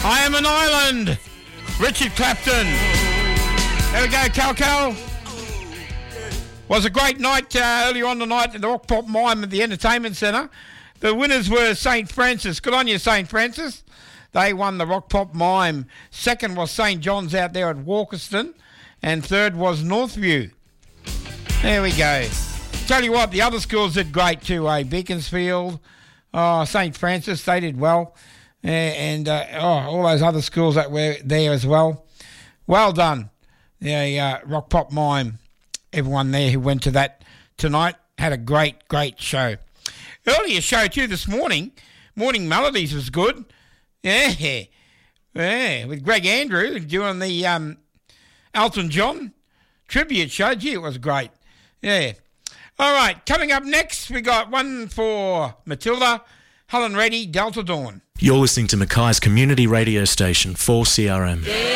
I Am an Island. Richard Clapton. There we go, Cal. Was a great night earlier on tonight at the Rock Pop Mime at the Entertainment Centre. The winners were St. Francis. Good on you, St. Francis. They won the Rock Pop Mime. Second was St. John's out there at Walkerston. And third was Northview. There we go. Tell you what, the other schools did great too, Beaconsfield, St. Francis, they did well. And all those other schools that were there as well. Well done. The Rock Pop Mime. Everyone there who went to that tonight had a great show. Earlier show too this morning, Morning Melodies was good. Yeah, with Greg Andrew doing the Elton John tribute show. Gee, it was great. Yeah. All right, coming up next, we got one for Matilda, Helen Reddy, Delta Dawn. You're listening to Mackay's community radio station, 4CRM.